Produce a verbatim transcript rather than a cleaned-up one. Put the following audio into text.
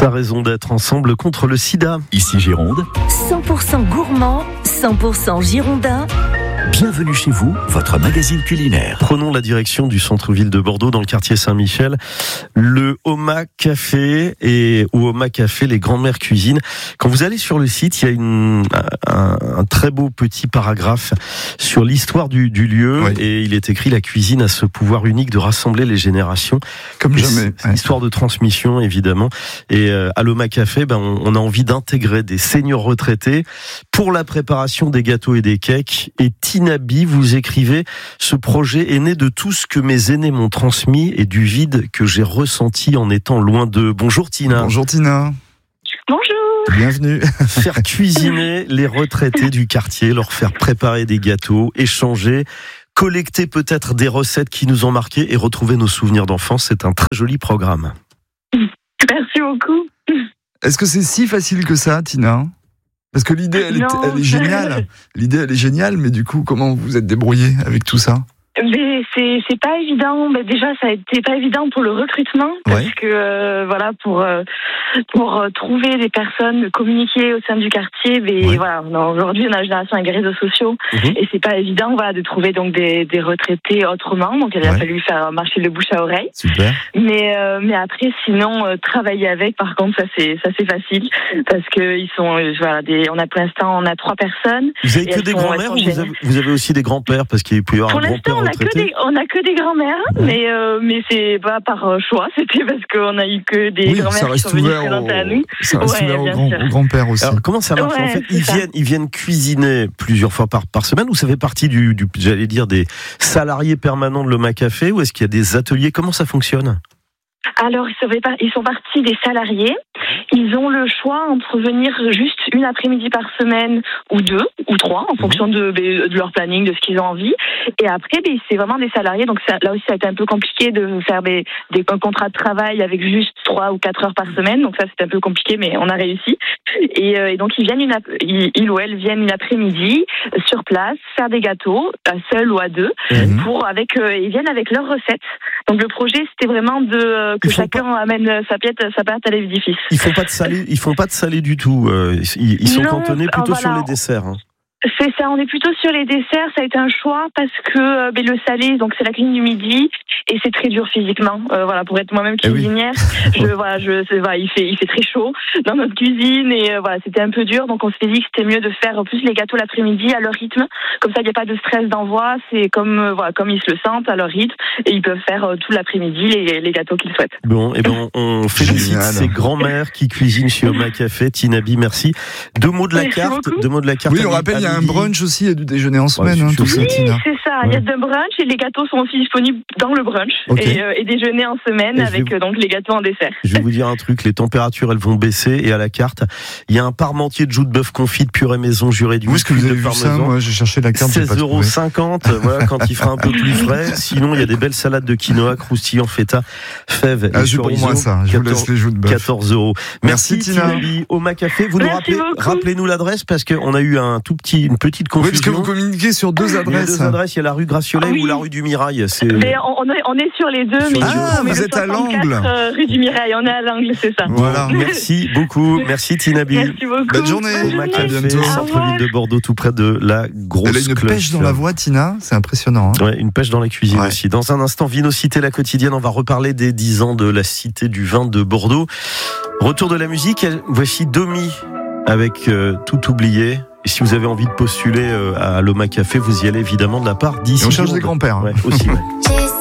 Sa raison d'être ensemble contre le sida. Ici Gironde. cent pour cent gourmand, cent pour cent girondin. Bienvenue chez vous, votre magazine culinaire. Prenons la direction du centre-ville de Bordeaux, dans le quartier Saint-Michel. Le Oma Café et au Oma Café, les grands-mères cuisinent. Quand vous allez sur le site, il y a une, un, un très beau petit paragraphe sur l'histoire du, du lieu. Oui. Et il est écrit: la cuisine a ce pouvoir unique de rassembler les générations. Comme et jamais. C'est une histoire de transmission, évidemment. Et euh, à l'Oma Café, ben, on, on a envie d'intégrer des seniors retraités pour la préparation des gâteaux et des cakes. Et Tinabi, vous écrivez: ce projet est né de tout ce que mes aînés m'ont transmis et du vide que j'ai ressenti en étant loin d'eux. Bonjour Tina. Bonjour Tina. Bonjour. Bienvenue. Faire cuisiner les retraités du quartier, leur faire préparer des gâteaux, échanger, collecter peut-être des recettes qui nous ont marqués et retrouver nos souvenirs d'enfance, c'est un très joli programme. Merci beaucoup. Est-ce que c'est si facile que ça, Tina ? Parce que l'idée, elle est, elle est géniale. L'idée, elle est géniale, mais du coup, comment vous vous êtes débrouillé avec tout ça ? Mais c'est c'est pas évident. Mais déjà, ça a été pas évident pour le recrutement parce ouais. que euh, voilà pour euh, pour euh, trouver des personnes, communiquer au sein du quartier. Mais ouais. voilà, aujourd'hui, on a une génération avec les réseaux sociaux mm-hmm. et c'est pas évident, voilà, de trouver donc des des retraités autrement. Donc il a ouais. fallu faire marcher le bouche à oreille. Super. Mais euh, mais après, sinon, euh, travailler avec, par contre, ça c'est ça c'est facile parce que ils sont euh, voilà des. On a pour l'instant, on a trois personnes. Vous avez que des grands-mères ou vous avez, vous avez aussi des grands-pères parce qu'il peut y avoir pour un grand-père on a que des on a que des grands-mères, ouais. mais euh, mais c'est pas par choix, c'était parce qu'on a eu que des oui, grands-mères qui sont venues se présenter au... à nous. Ça reste ouais, ouvert au grand, au grand-père aussi. Alors, comment ça marche ouais, en fait ils ça. viennent ils viennent cuisiner plusieurs fois par par semaine ou ça fait partie du, du j'allais dire des salariés permanents de l'Oma Café ou est-ce qu'il y a des ateliers? Comment ça fonctionne? Alors, ils sont partis des salariés. Ils ont le choix entre venir juste une après-midi par semaine ou deux ou trois en fonction de, de leur planning, de ce qu'ils ont envie. Et après, c'est vraiment des salariés. Donc ça, là aussi, ça a été un peu compliqué de faire des, des contrats de travail avec juste trois ou quatre heures par semaine. Donc ça, c'était un peu compliqué, mais on a réussi. Et, et donc ils viennent une, ils, ils ou elles viennent une après-midi sur place faire des gâteaux, à seul ou à deux, mmh. pour avec euh, ils viennent avec leurs recettes. Donc le projet, c'était vraiment de que chacun pas... amène sa pièce, sa pâte à l'édifice. Ils font pas de salé, ils font pas de salé du tout. Ils, ils sont non, cantonnés plutôt voilà. sur les desserts. Hein. C'est ça, on est plutôt sur les desserts. Ça a été un choix parce que ben, le salé, donc c'est la cuisine du midi et c'est très dur physiquement. Euh, voilà, pour être moi-même cuisinière, eh oui. je voilà, je c'est, voilà, il fait il fait très chaud dans notre cuisine et euh, voilà, c'était un peu dur. Donc on s'est dit que c'était mieux de faire plus les gâteaux l'après-midi à leur rythme. Comme ça, il n'y a pas de stress d'envoi. C'est comme euh, voilà, comme ils se le sentent à leur rythme et ils peuvent faire euh, tout l'après-midi les, les gâteaux qu'ils souhaitent. Bon, et eh ben on félicite ces grands-mères qui cuisinent chez Oma Café. Tinabi, merci. Deux mots de la merci carte. Beaucoup. Deux mots de la carte. Oui, on rappelle, il y a un brunch aussi, il y a du déjeuner en semaine. Ouais, hein, tout oui, ça, Tina. c'est ça. Ouais. Il y a de brunch et les gâteaux sont aussi disponibles dans le brunch okay. et, euh, et déjeuner en semaine et avec vais... donc les gâteaux en dessert. Je vais vous dire un truc, les températures elles vont baisser et à la carte, il y a un parmentier de joues de bœuf confit de purée maison jurée du. Où est-ce que vous avez vu ça? Moi, j'ai cherché la carte. seize euros cinquante. Voilà, quand il fera un peu plus frais. Sinon, il y a des belles salades de quinoa, croustillant, feta, fèves ah, et chorizo. Pour moi ça. Je vous laisse les joues de bœuf. quatorze euros. Merci, Merci Tina. Oma Café. Vous nous rappelez, rappelez-nous l'adresse parce qu'on a eu un tout petit, une petite confusion. Oui, parce que vous communiquez sur deux adresses. Il y a deux adresses. Il y a la rue Graciolet ah, oui. ou la rue du Mirail. C'est... Mais on est, on est sur les deux. Sur mais ah, vous êtes à l'angle. Euh, rue du Mirail, on est à l'angle, c'est ça. Voilà. Merci beaucoup. Merci Tinabi. Merci beaucoup. Bonne journée. Oma Café, centre-ville de Bordeaux, tout près de la grosse. Elle a une cloche. pêche dans la voix, Tina. C'est impressionnant. Hein. Ouais, une pêche dans la cuisine ouais. aussi. Dans un instant, Vinocité, la quotidienne. On va reparler des dix ans de la Cité du Vin de Bordeaux. Retour de la musique. Voici Domi avec euh, Tout oublié. Et si vous avez envie de postuler euh, à l'Oma Café, vous y allez évidemment de la part d'ici. Et on cherche des grands-pères. Ouais, aussi. Ouais.